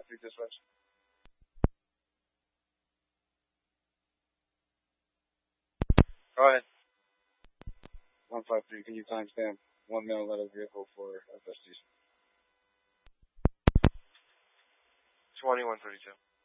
153 dispatch. Go ahead. 153, can you timestamp one male led a vehicle for FSTs? 2132.